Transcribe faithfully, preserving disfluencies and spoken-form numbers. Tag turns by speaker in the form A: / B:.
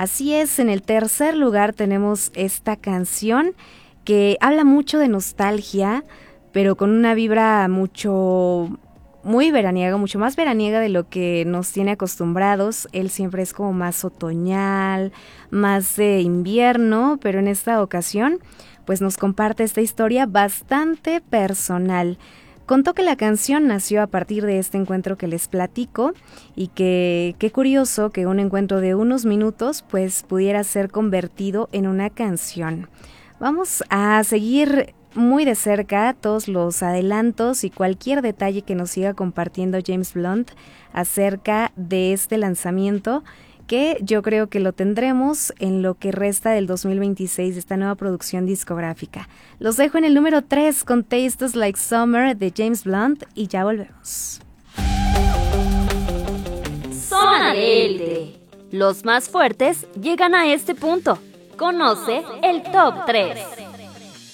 A: Así es, en el tercer lugar tenemos esta canción que habla mucho de nostalgia, pero con una vibra mucho, muy veraniega, mucho más veraniega de lo que nos tiene acostumbrados. Él siempre es como más otoñal, más de invierno, pero en esta ocasión pues nos comparte esta historia bastante personal. Contó que la canción nació a partir de este encuentro que les platico y que qué curioso que un encuentro de unos minutos pues pudiera ser convertido en una canción. Vamos a seguir muy de cerca todos los adelantos y cualquier detalle que nos siga compartiendo James Blunt acerca de este lanzamiento, que yo creo que lo tendremos en lo que resta del dos mil veintiséis de esta nueva producción discográfica. Los dejo en el número tres con Tastes Like Summer de James Blunt y ya volvemos.
B: Zona de élite. Los más fuertes llegan a este punto. Conoce el top tres.